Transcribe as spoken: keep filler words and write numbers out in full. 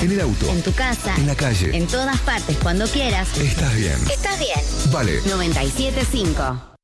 En el auto. En tu casa. En la calle. En todas partes, cuando quieras. Estás bien. Estás bien. Vale. noventa y siete punto cinco.